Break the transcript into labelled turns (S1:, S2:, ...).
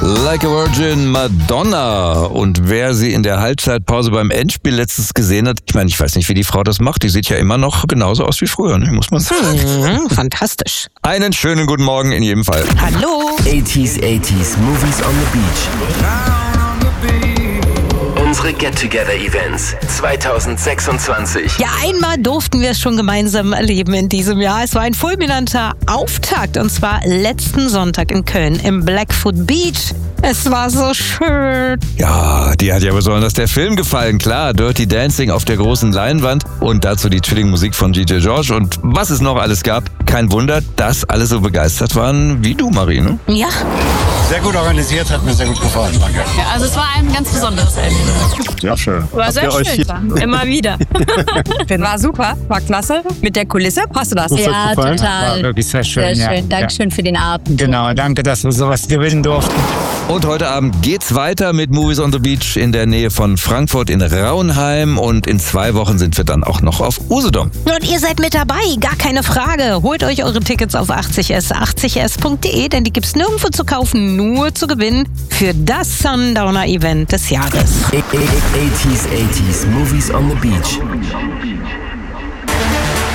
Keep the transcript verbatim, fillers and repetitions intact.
S1: Like a Virgin, Madonna. Und wer sie in der Halbzeitpause beim Endspiel letztens gesehen hat, ich meine, ich weiß nicht, wie die Frau das macht, die sieht ja immer noch genauso aus wie früher, ne? Muss man sagen.
S2: Mhm, fantastisch.
S1: Einen schönen guten Morgen in jedem Fall.
S2: Hallo.
S3: eighties, eighties, Movies on the Beach. Unsere Get-Together-Events zwanzig sechsundzwanzig.
S2: Ja, einmal durften wir es schon gemeinsam erleben in diesem Jahr. Es war ein fulminanter Auftakt und zwar letzten Sonntag in Köln im Blackfoot Beach. Es war so schön.
S1: Ja, dir hat ja besonders der Film gefallen, klar. Dirty Dancing auf der großen Leinwand und dazu die chillige Musik von G J George und was es noch alles gab. Kein Wunder, dass alle so begeistert waren wie du, Marie, ne?
S2: Ja.
S4: Sehr gut organisiert, hat mir sehr gut gefallen, danke.
S5: Ja, also es war ein ganz besonderes Erlebnis.
S4: Ja, schön.
S5: War sehr schön, immer wieder.
S6: War super, war klasse. Mit der Kulisse, passt du das?
S7: Ja,
S4: gefallen?
S7: total.
S8: War wirklich sehr schön.
S7: Sehr schön.
S8: Ja.
S7: Dankeschön für den Abend.
S8: Genau, danke, dass wir sowas gewinnen durften.
S1: Und heute Abend geht's weiter mit Movies on the Beach in der Nähe von Frankfurt in Raunheim und in zwei Wochen sind wir dann auch noch auf Usedom.
S2: Und ihr seid mit dabei, gar keine Frage. Holt euch eure Tickets auf achtzig s, achtzig s punkt de, denn die gibt's nirgendwo zu kaufen, nur zu gewinnen für das Sundowner-Event des Jahres.
S3: eighties, eighties, Movies on the Beach.